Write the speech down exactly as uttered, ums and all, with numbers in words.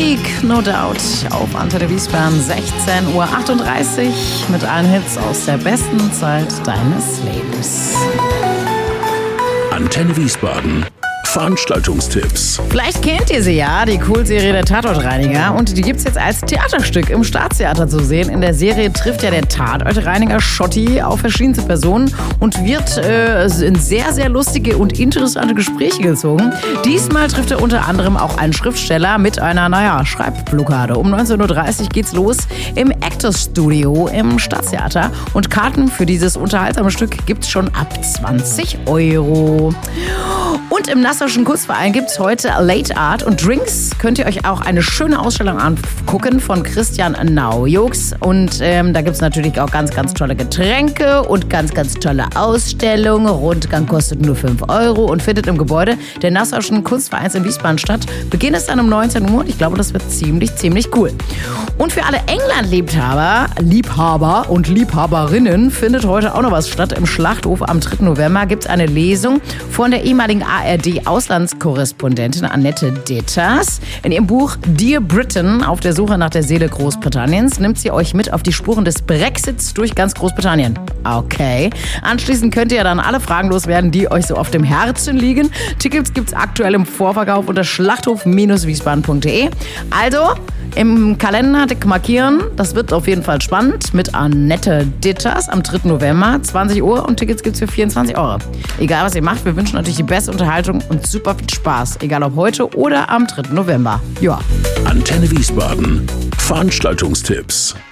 Week, no doubt, auf Antenne Wiesbaden, sechzehn Uhr achtunddreißig mit allen Hits aus der besten Zeit deines Lebens. Antenne Wiesbaden. Veranstaltungstipps. Vielleicht kennt ihr sie ja, die Cool-Serie der Tatortreiniger. Und die gibt's jetzt als Theaterstück im Staatstheater zu sehen. In der Serie trifft ja der Tatortreiniger Schotti auf verschiedenste Personen und wird äh, in sehr, sehr lustige und interessante Gespräche gezogen. Diesmal trifft er unter anderem auch einen Schriftsteller mit einer, naja, Schreibblockade. Um neunzehn Uhr dreißig geht's los im Actors Studio im Staatstheater. Und Karten für dieses unterhaltsame Stück gibt's schon ab zwanzig Euro. Und im Nassauischen Kunstverein gibt es heute Late Art und Drinks. Könnt ihr euch auch eine schöne Ausstellung angucken von Christian Naujux. Und ähm, da gibt es natürlich auch ganz, ganz tolle Getränke und ganz, ganz tolle Ausstellungen. Rundgang kostet nur fünf Euro und findet im Gebäude der Nassauischen Kunstvereins in Wiesbaden statt. Beginn ist dann um neunzehn Uhr und ich glaube, das wird ziemlich, ziemlich cool. Und für alle England-Liebhaber, Liebhaber und Liebhaberinnen findet heute auch noch was statt. Im Schlachthof am dritten November gibt es eine Lesung von der ehemaligen A R D-Auslandskorrespondentin Annette Ditters. In ihrem Buch Dear Britain, auf der Suche nach der Seele Großbritanniens, nimmt sie euch mit auf die Spuren des Brexits durch ganz Großbritannien. Okay. Anschließend könnt ihr dann alle Fragen loswerden, die euch so auf dem Herzen liegen. Tickets gibt's aktuell im Vorverkauf unter schlachthof Bindestrich wiesbaden Punkt de. Also im Kalender dick markieren. Das wird auf jeden Fall spannend mit Annette Ditters am dritten November, zwanzig Uhr, und Tickets gibt's für vierundzwanzig Euro. Egal was ihr macht, wir wünschen natürlich die beste Unterhaltung und super viel Spaß. Egal ob heute oder am dritten November. Ja. Antenne Wiesbaden. Veranstaltungstipps.